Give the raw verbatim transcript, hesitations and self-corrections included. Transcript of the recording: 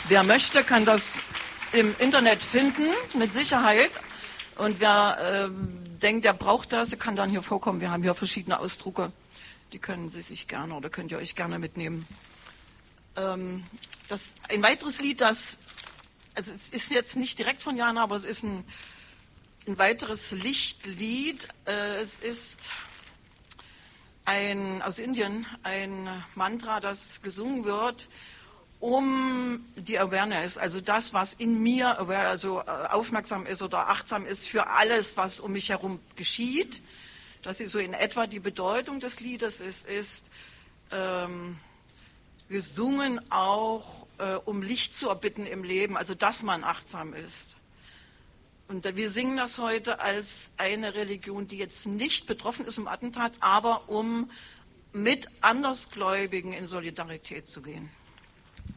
Wer möchte, kann das im Internet finden, mit Sicherheit. Und wer ähm, denkt, der braucht das, kann dann hier vorkommen. Wir haben hier verschiedene Ausdrucke, die können Sie sich gerne oder könnt ihr euch gerne mitnehmen. Ähm, das, ein weiteres Lied, das, also es ist jetzt nicht direkt von Jana, aber es ist ein, ein weiteres Lichtlied. Äh, es ist ein, aus Indien ein Mantra, das gesungen wird, um die Awareness, also das, was in mir also aufmerksam ist oder achtsam ist für alles, was um mich herum geschieht. Das ist so in etwa die Bedeutung des Liedes. Es ist ähm, gesungen auch, äh, um Licht zu erbitten im Leben, also dass man achtsam ist. Und wir singen das heute als eine Religion, die jetzt nicht betroffen ist im Attentat, aber um mit Andersgläubigen in Solidarität zu gehen.